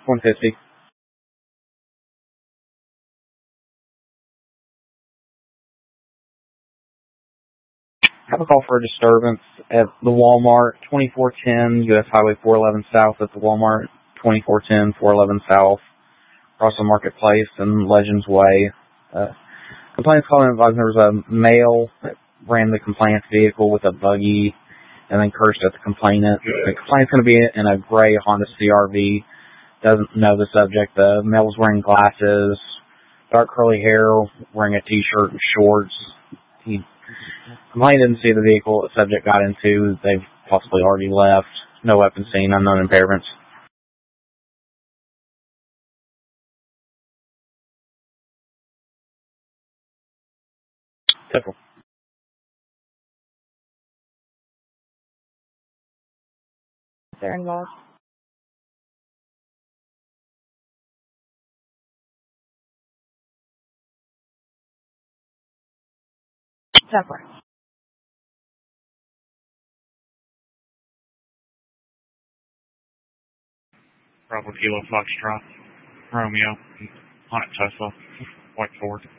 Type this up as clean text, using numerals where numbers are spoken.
150. Have a call for a disturbance at the Walmart, 2410 U.S. Highway 411 South at the Walmart, 2410 411 South, Russell Marketplace and Legends Way. Complaints calling advising there was a male that ran the complainant's vehicle with a buggy and then cursed at the complainant. The complainant's going to be in a gray Honda CRV. Doesn't know the subject. The male was wearing glasses, dark curly hair, wearing a t-shirt and shorts. Complainant didn't see the vehicle the subject got into. They've possibly already left. No weapon seen, unknown impairments. Typical. They're involved. Temper. Bravo Kilo Foxtrot, Romeo, on it Tesla, White Ford.